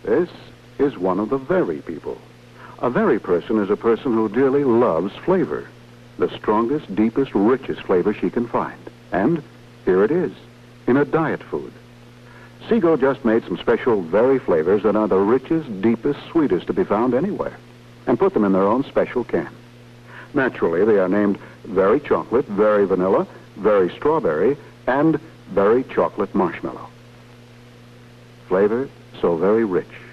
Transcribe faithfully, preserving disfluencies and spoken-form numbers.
This is one of the very people. A very person is a person who dearly loves flavor, the strongest, deepest, richest flavor she can find. And here it is, in a diet food. Seago just made some special very flavors that are the richest, deepest, sweetest to be found anywhere, and put them in their own special can. Naturally, they are named Very Chocolate, Very Vanilla, Very Strawberry, and Very Chocolate Marshmallow. Flavor so very rich,